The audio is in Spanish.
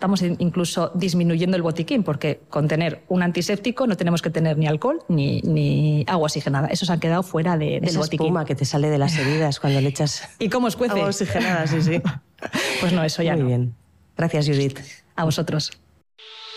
estamos incluso disminuyendo el botiquín, porque con tener un antiséptico no tenemos que tener ni alcohol ni agua oxigenada. Esos han quedado fuera del botiquín. Esa espuma que te sale de las heridas cuando le echas ¿Y cómo escuece? agua oxigenada, sí. Pues no, eso ya Muy no. bien. Gracias, Judith. A vosotros.